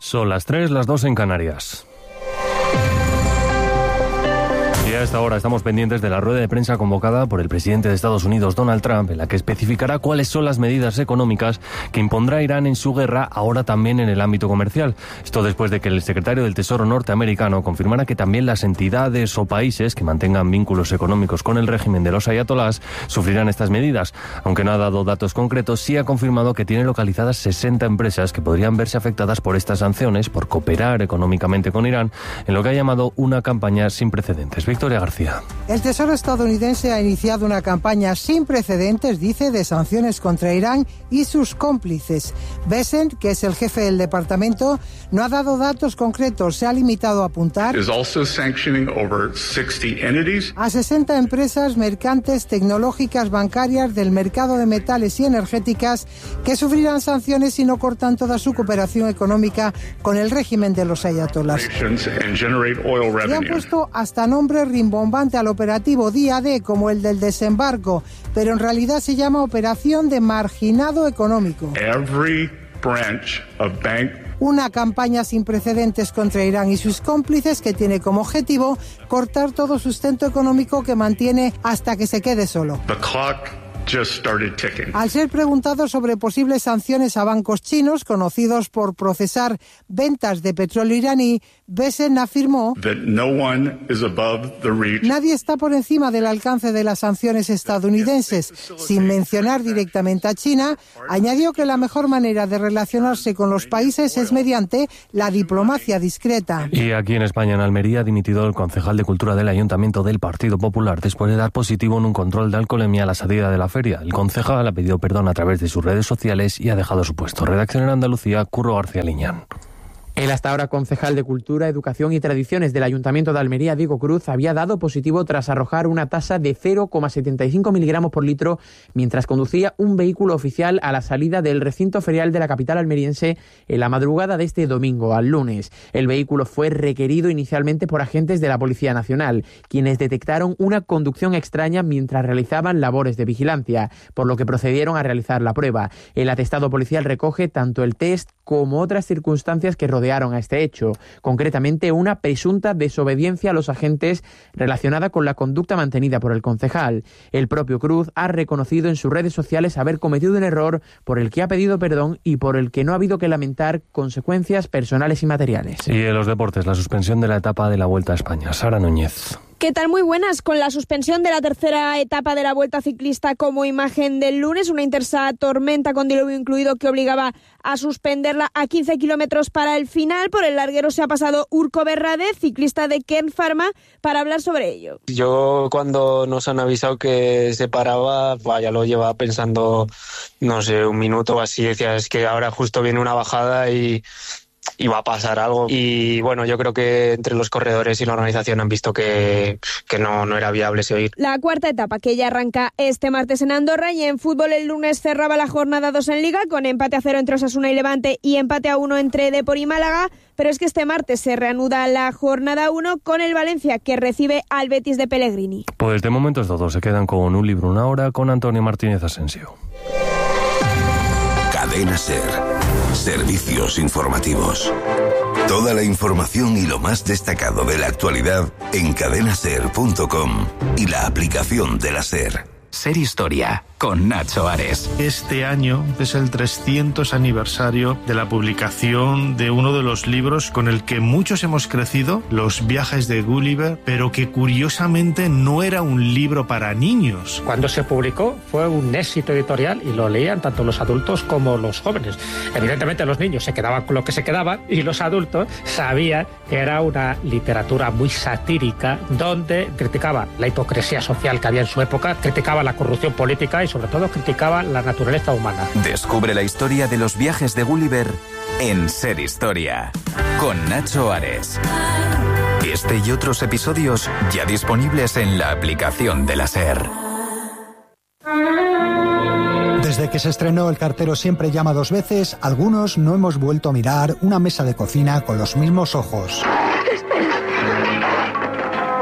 Son las 3, las 2 en Canarias. Y a esta hora estamos pendientes de la rueda de prensa convocada por el presidente de Estados Unidos, Donald Trump, en la que especificará cuáles son las medidas económicas que impondrá Irán en su guerra, ahora también en el ámbito comercial. Esto después de que el secretario del Tesoro norteamericano confirmara que también las entidades o países que mantengan vínculos económicos con el régimen de los ayatolás sufrirán estas medidas. Aunque no ha dado datos concretos, sí ha confirmado que tiene localizadas 60 empresas que podrían verse afectadas por estas sanciones, por cooperar económicamente con Irán, en lo que ha llamado una campaña sin precedentes. Victoria García. El Tesoro estadounidense ha iniciado una campaña sin precedentes, dice, de sanciones contra Irán y sus cómplices. Bessent, que es el jefe del departamento, no ha dado datos concretos, se ha limitado a apuntar a 60 empresas mercantes, tecnológicas, bancarias, del mercado de metales y energéticas que sufrirán sanciones si no cortan toda su cooperación económica con el régimen de los ayatolás. Le han puesto hasta nombre rimbombante al operativo día D, como el del desembarco, pero en realidad se llama Operación de Marginado Económico. Una campaña sin precedentes contra Irán y sus cómplices que tiene como objetivo cortar todo sustento económico que mantiene hasta que se quede solo. Al ser preguntado sobre posibles sanciones a bancos chinos conocidos por procesar ventas de petróleo iraní, Bessent afirmó: nadie está por encima del alcance de las sanciones estadounidenses. Sin mencionar directamente a China, añadió que la mejor manera de relacionarse con los países es mediante la diplomacia discreta. Y aquí en España, en Almería, ha dimitido el concejal de Cultura del Ayuntamiento del Partido Popular después de dar positivo en un control de alcoholemia a la salida de la feria. El concejal ha pedido perdón a través de sus redes sociales y ha dejado su puesto. Redacción en Andalucía, Curro García Liñán. El hasta ahora concejal de Cultura, Educación y Tradiciones del Ayuntamiento de Almería, Diego Cruz, había dado positivo tras arrojar una tasa de 0,75 miligramos por litro mientras conducía un vehículo oficial a la salida del recinto ferial de la capital almeriense en la madrugada de este domingo al lunes. El vehículo fue requerido inicialmente por agentes de la Policía Nacional, quienes detectaron una conducción extraña mientras realizaban labores de vigilancia, por lo que procedieron a realizar la prueba. El atestado policial recoge tanto el test como otras circunstancias que rodearon a este hecho, concretamente una presunta desobediencia a los agentes relacionada con la conducta mantenida por el concejal. El propio Cruz ha reconocido en sus redes sociales haber cometido un error por el que ha pedido perdón y por el que no ha habido que lamentar consecuencias personales y materiales. Y en los deportes, la suspensión de la etapa de la Vuelta a España. Sara Núñez. ¿Qué tal? Muy buenas. Con la suspensión de la tercera etapa de la Vuelta Ciclista como imagen del lunes, una intensa tormenta con diluvio incluido que obligaba a suspenderla a 15 kilómetros para el final. Por el larguero se ha pasado Urco Berradez, ciclista de Kern Pharma, para hablar sobre ello. Yo cuando nos han avisado que se paraba, ya lo llevaba pensando, no sé, un minuto o así. Decía, es que ahora justo viene una bajada y va a pasar algo. Y bueno, yo creo que entre los corredores y la organización han visto que no era viable seguir. La cuarta etapa, que ya arranca este martes en Andorra, y en fútbol el lunes cerraba la jornada 2 en Liga, con empate a 0 entre Osasuna y Levante y empate a 1 entre Depor y Málaga. Pero es que este martes se reanuda la jornada 1 con el Valencia, que recibe al Betis de Pellegrini. Pues de momento es todo. Se quedan con Un libro, una hora, con Antonio Martínez Asensio. Cadena SER. Servicios informativos. Toda la información y lo más destacado de la actualidad en cadenaser.com y la aplicación de la SER. SER Historia, con Nacho Ares. Este año es el 300 aniversario de la publicación de uno de los libros con el que muchos hemos crecido, Los viajes de Gulliver, pero que curiosamente no era un libro para niños. Cuando se publicó fue un éxito editorial y lo leían tanto los adultos como los jóvenes. Evidentemente los niños se quedaban con lo que se quedaban y los adultos sabían que era una literatura muy satírica donde criticaba la hipocresía social que había en su época, criticaba la corrupción política y sobre todo criticaba la naturaleza humana. Descubre la historia de los viajes de Gulliver en SER Historia, con Nacho Ares. Este y otros episodios ya disponibles en la aplicación de la SER. Desde que se estrenó El cartero siempre llama dos veces, algunos no hemos vuelto a mirar una mesa de cocina con los mismos ojos. Espera.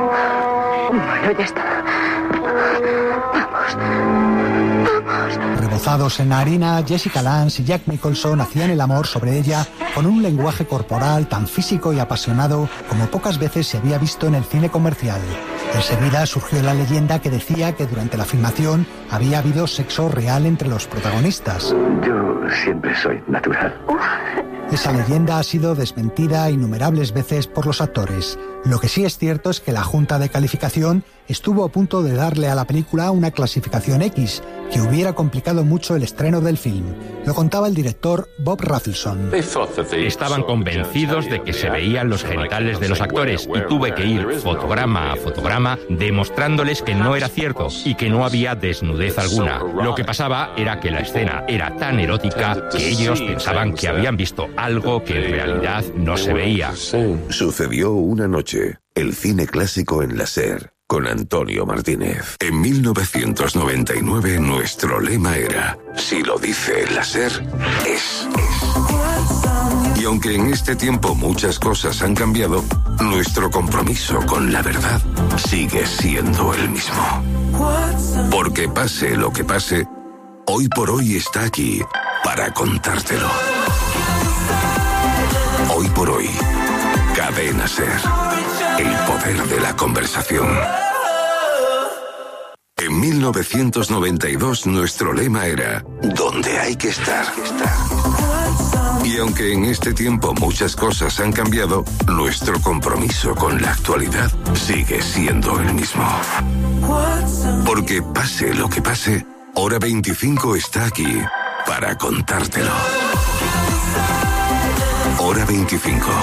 Bueno, ya está. Vamos. Rebozados en la harina, Jessica Lange y Jack Nicholson hacían el amor sobre ella con un lenguaje corporal tan físico y apasionado como pocas veces se había visto en el cine comercial. Enseguida surgió la leyenda que decía que durante la filmación había habido sexo real entre los protagonistas. Yo siempre soy natural. Esa leyenda ha sido desmentida innumerables veces por los actores. Lo que sí es cierto es que la Junta de Calificación estuvo a punto de darle a la película una clasificación X, que hubiera complicado mucho el estreno del film. Lo contaba el director Bob Rafelson. Estaban convencidos de que se veían los genitales de los actores y tuve que ir fotograma a fotograma demostrándoles que no era cierto y que no había desnudez alguna. Lo que pasaba era que la escena era tan erótica que ellos pensaban que habían visto algo que en realidad no se veía. Sucedió una noche, el cine clásico en la SER, con Antonio Martínez. En 1999 nuestro lema era: si lo dice la SER, es. Y aunque en este tiempo muchas cosas han cambiado, nuestro compromiso con la verdad sigue siendo el mismo. Porque pase lo que pase, Hoy por Hoy está aquí para contártelo. Hoy por Hoy, Cadena SER. El poder de la conversación. En 1992 nuestro lema era: donde hay que estar. Y aunque en este tiempo muchas cosas han cambiado, nuestro compromiso con la actualidad sigue siendo el mismo. Porque pase lo que pase, Hora 25 está aquí para contártelo. Hora 25.